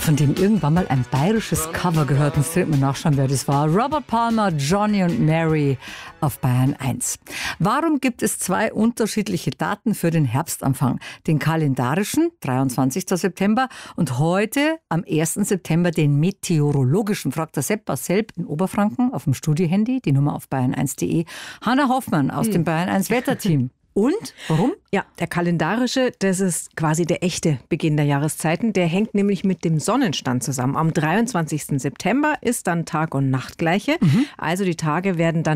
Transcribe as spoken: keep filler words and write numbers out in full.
von dem irgendwann mal ein bayerisches Cover gehört. Und jetzt mal nachschauen, wer das war. Robert Palmer, Johnny und Mary auf Bayern eins. Warum gibt es zwei unterschiedliche Daten für den Herbstanfang? Den kalendarischen, dreiundzwanzigsten September, und heute am ersten September den meteorologischen, fragt der Sepp aus Selb in Oberfranken auf dem Studiohandy, die Nummer auf bayern eins punkt de. Hanna Hoffmann aus hm. dem Bayern eins Wetterteam. Und? Warum? Ja, der kalendarische, das ist quasi der echte Beginn der Jahreszeiten. Der hängt nämlich mit dem Sonnenstand zusammen. Am dreiundzwanzigsten September ist dann Tag- und Nachtgleiche. Mhm. Also die Tage werden dann